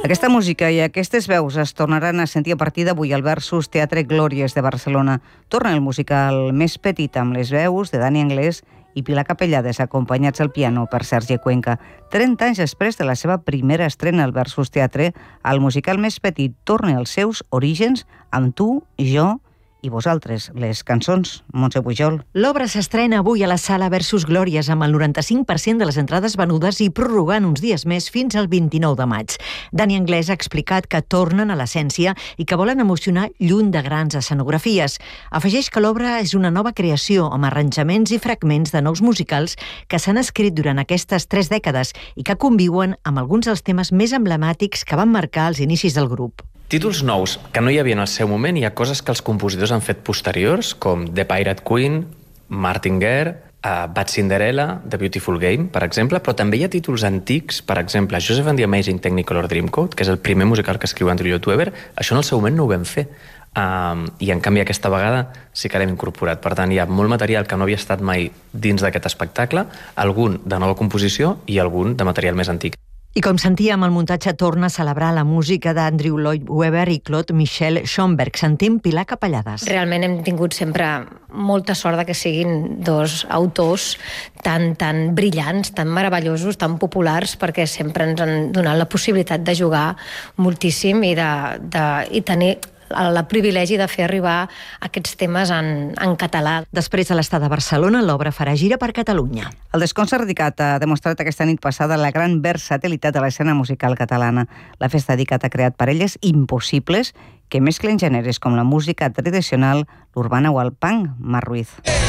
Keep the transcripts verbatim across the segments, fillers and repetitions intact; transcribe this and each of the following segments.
Aquesta música i aquestes veus es tornaran a sentir a partir d'avui al Versus Teatre Glòries de Barcelona. Torna el musical més petit amb les veus de Dani Anglès i Pilar Capellades, acompanyats al piano per Sergi Cuenca. trenta anys després de la seva primera estrena al Versus Teatre, el musical més petit torna als seus orígens amb Tu, Jo i Vosaltres, les cançons. Montse Pujol. L'obra s'estrena avui a la sala Versus Glòries amb el noranta-cinc per cent de les entrades venudes i prorrogant uns dies més fins al vint-i-nou de maig. Dani Anglès ha explicat que tornen a l'essència i que volen emocionar lluny de grans escenografies. Afegeix que l'obra és una nova creació amb arranjaments i fragments de nous musicals que s'han escrit durant aquestes tres dècades i que conviuen amb alguns dels temes més emblemàtics que van marcar els inicis del grup. Títols nous que no hi havia en el seu moment, hi ha coses que els compositors han fet posteriors, com The Pirate Queen, Martinger, uh, Bad Cinderella, The Beautiful Game, per exemple, però també hi ha títols antics, per exemple, Joseph and the Amazing Technicolor Dreamcoat, que és el primer musical que escriu Andrew Lloyd Webber, això en el seu moment no ho vam fer. Um, I en canvi aquesta vegada sí que l'hem incorporat. Per tant, hi ha molt material que no havia estat mai dins d'aquest espectacle, algun de nova composició i algun de material més antic. I com sentíem, el muntatge torna a celebrar la música d'Andrew Lloyd Webber i Claude Michel Schoenberg. Sentim Pilar Capellades. Realment hem tingut sempre molta sort de que siguin dos autors tan, tan brillants, tan meravellosos, tan populars, perquè sempre ens han donat la possibilitat de jugar moltíssim i, de, de, i tenir el privilegi de fer arribar aquests temes en, en català. Després de l'estada a Barcelona, l'obra farà gira per Catalunya. El Desconcert Dedicat ha demostrat aquesta nit passada la gran versatilitat de l'escena musical catalana. La festa dedicat ha creat parelles impossibles que mesclen gèneres com la música tradicional, l'urbana o el punk. Mar Ruiz.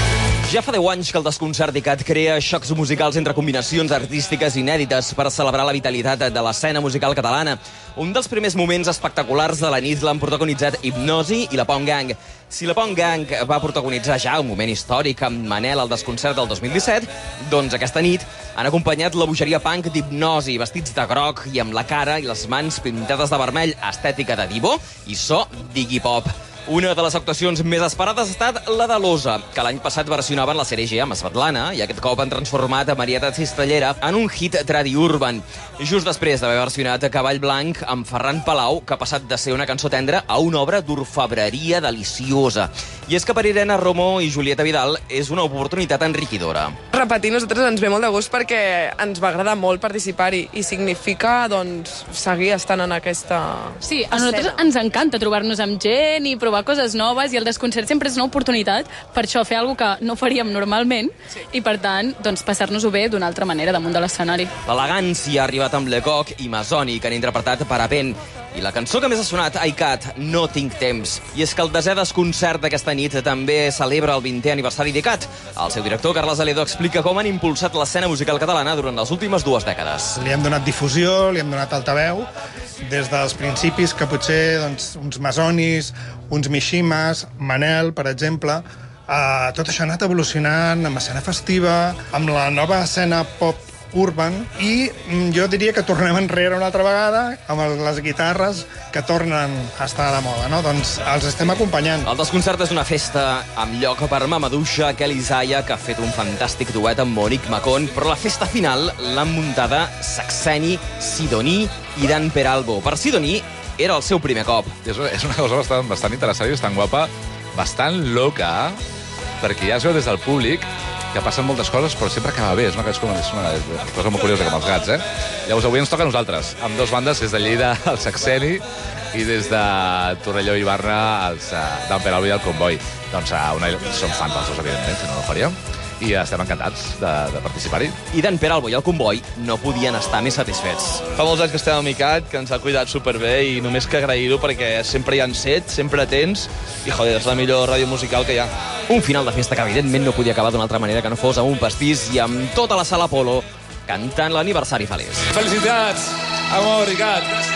Ja fa deu anys que el Desconcert Dedicat crea xocs musicals entre combinacions artístiques inèdites per celebrar la vitalitat de l'escena musical catalana. Un dels primers moments espectaculars de la nit l'han protagonitzat Hipnosi i la Pong Gang. Si la Pong Gang va protagonitzar ja un moment històric amb Manel al Desconcert del dos mil disset, doncs aquesta nit han acompanyat la bogeria punk d'Hipnosi, vestits de groc i amb la cara i les mans pintades de vermell, estètica de divo i so d'Iggy Pop. Una de les actuacions més esperades ha estat la de l'Osa, que l'any passat versionaven la sèrie G amb Svetlana i aquest cop han transformat a Marieta Cistellera en un hit tradi-urban. Just després d'haver versionat Cavall Blanc amb Ferran Palau, que ha passat de ser una cançó tendra a una obra d'orfebreria deliciosa. I és que per Irene Romo i Julieta Vidal és una oportunitat enriquidora. Repetir nosaltres ens ve molt de gust perquè ens va agradar molt participar-hi i significa doncs, seguir estant en aquesta Sí, a nosaltres escena. Ens encanta trobar-nos amb gent i provar coses noves i el Desconcert sempre és una oportunitat per això fer alguna cosa que no faríem normalment sí. I per tant doncs, passar-nos-ho bé d'una altra manera damunt de l'escenari. L'elegància ha arribat amb Lecoq i Masoni, que han interpretat Parapent. I la cançó que més ha sonat, iCat, No tinc temps. I és que el desè Desconcert d'aquesta nit també celebra el vintè aniversari d'ICAT. El seu director, Carles Aledo, explica com han impulsat l'escena musical catalana durant les últimes dues dècades. Li hem donat difusió, li hem donat altaveu, des dels principis que potser doncs, uns Masonis, uns Mishimas, Manel, per exemple, eh, tot això ha anat evolucionant amb escena festiva, amb la nova escena pop urban, i jo diria que tornem enrere una altra vegada amb les guitarres que tornen a estar a la moda, no? Doncs els estem acompanyant. El Desconcert és una festa amb lloc per Mamadouxa, Kelly Zaya, que ha fet un fantàstic duet amb Monique Macon, però la festa final l'han muntada Saxeni, Sidoní i Dan Peralbo. Per Sidoní era el seu primer cop. És una, és una cosa bastant, bastant interessant i bastant guapa, bastant loca, perquè ja es veu des del públic que passen moltes coses, però sempre acaba bé. És una, és una, és una, és una cosa molt curiosa, com els gats, eh? Llavors, avui ens toca a nosaltres, amb dues bandes, des de Lleida, el Saxeni, i des de Torelló i Barna, els uh, Dan Peralbo i el Comboi. Doncs uh, una, som fans dels dos, evidentment, si no, no ho faríem, i estem encantats de, de participar-hi. I Dan Peralbo i el Comboi no podien estar més satisfets. Fa molts anys que estem a ICAT, que ens ha cuidat superbé, i només que agrair-ho perquè sempre hi ha set, sempre atents, i joder, és la millor ràdio musical que hi ha. Un final de festa que evidentment no podia acabar d'una altra manera que no fos amb un pastís i amb tota la sala Apolo cantant l'aniversari feliç. Felicitats! Amor, ICAT!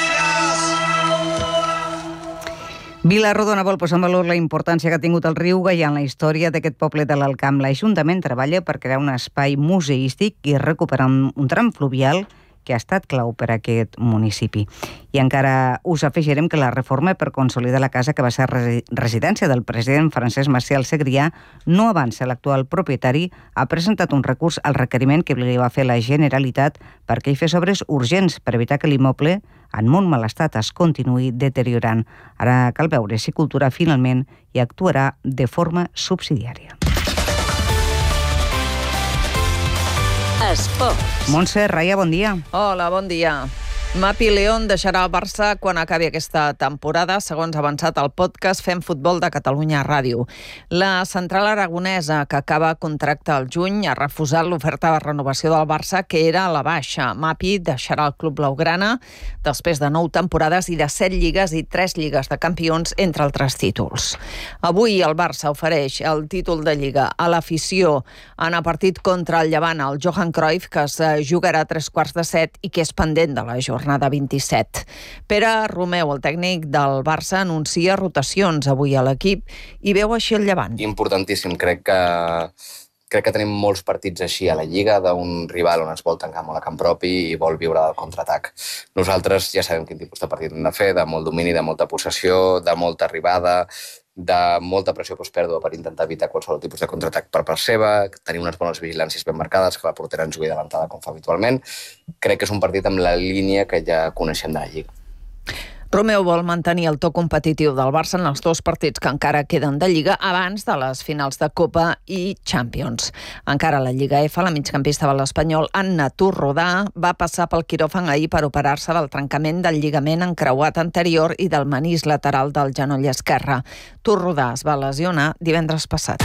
Vila Rodona vol posar en valor la importància que ha tingut el riu Gaià en la història d'aquest poble de l'Alt Camp. L'Ajuntament treballa per crear un espai museístic i recuperar un tram fluvial que ha estat clau per a aquest municipi. I encara us afegirem que la reforma per consolidar la casa que va ser residència del president Francesc Macià al Segrià no avança. L'actual propietari ha presentat un recurs al requeriment que li va fer la Generalitat perquè hi fes obres urgents per evitar que l'immoble, en molt mal estat, es continuï deteriorant. Ara cal veure si Cultura finalment hi actuarà de forma subsidiària. Esports. Montse Raia, bon dia. Hola, bon dia. Mapi León deixarà el Barça quan acabi aquesta temporada, segons ha avançat el podcast Fem Futbol de Catalunya Ràdio. La central aragonesa, que acaba contracte al juny, ha refusat l'oferta de renovació del Barça, que era a la baixa. Mapi deixarà el club blaugrana després de nou temporades i de set lligues i tres lligues de campions, entre altres títols. Avui el Barça ofereix el títol de Lliga a l'afició en el partit contra el Llevant, el Johan Cruyff, que es jugarà a tres quarts de set i que és pendent de la jornada jornada vint-i-set. Pere Romeu, el tècnic del Barça, anuncia rotacions avui a l'equip i veu així el Llevant. Importantíssim. Crec que, crec que tenim molts partits així a la Lliga, d'un rival on es vol tancar molt a camp propi i vol viure del contraatac. Nosaltres ja sabem quin tipus de partit hem de fer, de molt domini, de molta possessió, de molta arribada, de molta pressió postpèrdua per intentar evitar qualsevol tipus de contraatac per part seva, tenir unes bones vigilàncies ben marcades, que la portera ens jugui adelantada com fa habitualment. Crec que és un partit amb la línia que ja coneixem de la Lliga. Romeu vol mantenir el to competitiu del Barça en els dos partits que encara queden de Lliga abans de les finals de Copa i Champions. Encara a la Lliga F, la migcampista de l'Espanyol Anna Turrodà va passar pel quiròfan ahir per operar-se del trencament del lligament encreuat anterior i del menís lateral del genoll esquerre. Turrodà es va lesionar divendres passat.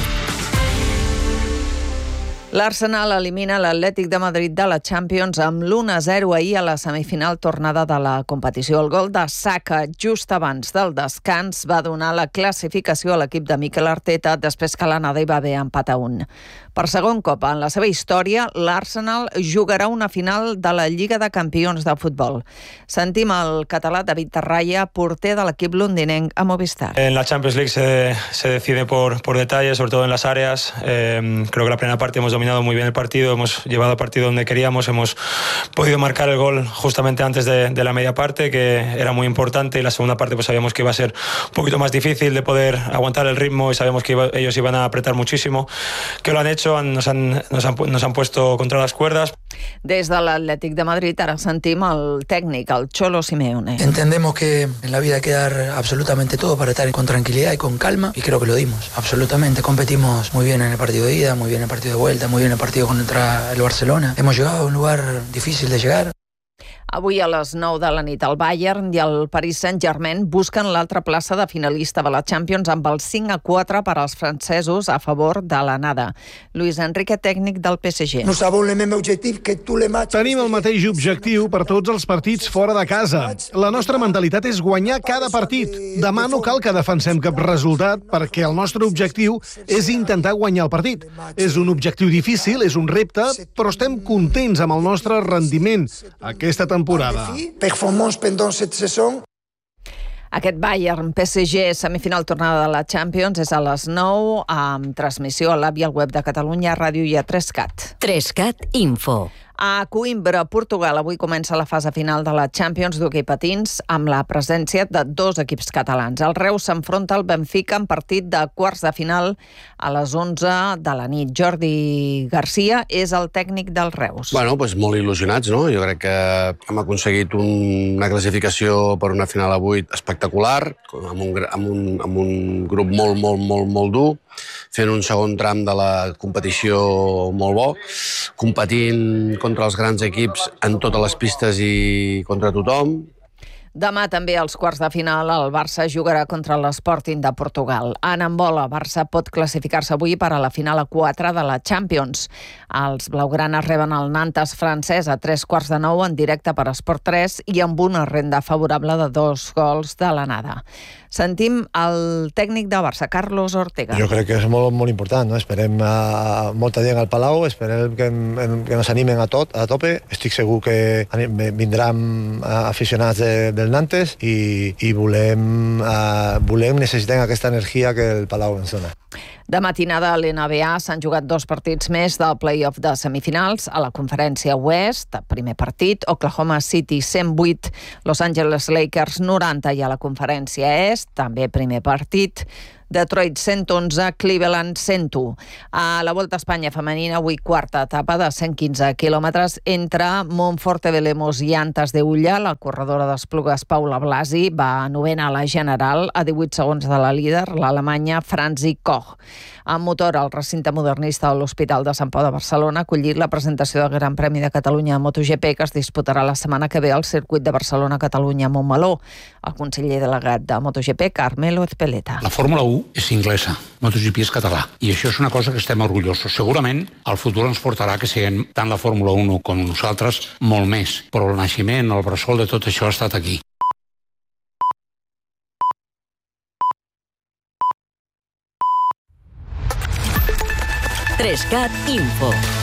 L'Arsenal elimina l'Atlètic de Madrid de la Champions amb l'u a zero ahir a la semifinal tornada de la competició. El gol de Saka just abans del descans va donar la classificació a l'equip de Mikel Arteta després que l'anada hi va haver empat a un. Per segon cop en la seva història, l'Arsenal jugarà una final de la Lliga de Campions de futbol. Sentim el català David Terralla, porter de l'equip londinenc a Movistar. En la Champions League se, se decide por, por detalles, sobre todo en las áreas. Eh, creo que la primera parte hemos dominado muy bien el partido, hemos llevado el partido donde queríamos, hemos podido marcar el gol justamente antes de, de la media parte, que era muy importante, y la segunda parte pues sabíamos que iba a ser un poquito más difícil de poder aguantar el ritmo y sabíamos que iba, ellos iban a apretar muchísimo, que lo han hecho, han, nos, han, nos, han, nos han puesto contra las cuerdas. Des de l'Atlètic de Madrid ara sentim el tècnic, el Cholo Simeone. Entendemos que en la vida hay que dar absolutamente todo para estar con tranquilidad y con calma, y creo que lo dimos, absolutamente. Competimos muy bien en el partido de ida, muy bien en el partido de vuelta, muy bien en el partido contra el Barcelona. Hemos llegado a un lugar difícil de llegar. Avui a les nou de la nit el Bayern i el Paris Saint-Germain busquen l'altra plaça de finalista de la Champions amb el cinc a quatre per als francesos a favor de l'anada. Luis Enrique, tècnic del P S G. Tenim el mateix objectiu per tots els partits fora de casa. La nostra mentalitat és guanyar cada partit. Demà no cal que defensem cap resultat perquè el nostre objectiu és intentar guanyar el partit. És un objectiu difícil, és un repte, però estem contents amb el nostre rendiment aquesta temporada. Aquest Bayern P S G semifinal tornada de la Champions és a les nou amb transmissió a l'app i al web de Catalunya Ràdio i a tres cat. tres cat Info. A Coimbra, Portugal, avui comença la fase final de la Champions d'hoquei patins amb la presència de dos equips catalans. El Reus s'enfronta al Benfica en partit de quarts de final a les onze de la nit. Jordi Garcia és el tècnic del Reus. Bueno, pues molt il·lusionats, no? Jo crec que hem aconseguit un, una classificació per una final a vuit espectacular, amb un, amb un, amb un grup molt, molt, molt, molt dur, fent un segon tram de la competició molt bo, competint contra els grans equips en totes les pistes i contra tothom. Demà també als quarts de final el Barça jugarà contra l'Sporting de Portugal. En handbol, el Barça pot classificar-se avui per a la final a quatre de la Champions. Els blaugranes reben el Nantes francès a tres quarts de nou en directe per Esport tres i amb una renda favorable de dos gols de l'anada. Sentim el tècnic de Barça, Carlos Ortega. Jo crec que és molt, molt important, no? Esperem a molta gent al Palau, esperem que, que ens animen a tot, a tope. Estic segur que vindran aficionats de, del Nantes i, i volem, uh, volem, necessitem aquesta energia que el Palau ens dona. De matinada a l'N B A s'han jugat dos partits més del play-off de semifinals. A la conferència Oest, primer partit, Oklahoma City cent vuit, Los Angeles Lakers noranta, i a la conferència Est, també primer partit, Detroit cent onze, Cleveland cent u. A la Volta a Espanya femenina, avui quarta etapa de cent quinze quilòmetres entre Monforte de Lemos i Antas de Ulla. La corredora d'Esplugues, Paula Blasi, va novena a la general, a divuit segons de la líder, l'alemanya Franzi Koch. En motor, el recinte modernista de l'Hospital de Sant Pau de Barcelona ha acollit la presentació del Gran Premi de Catalunya de MotoGP, que es disputarà la setmana que ve al circuit de Barcelona-Catalunya-Montmeló. El conseller delegat de MotoGP, Carmelo Ezpeleta. La Fórmula u és inglesa, MotoGP és català, i això és una cosa que estem orgullosos. Segurament el futur ens portarà que siguem tant la Fórmula u com nosaltres molt més, però el naixement, el bressol de tot això ha estat aquí. tres cat Info.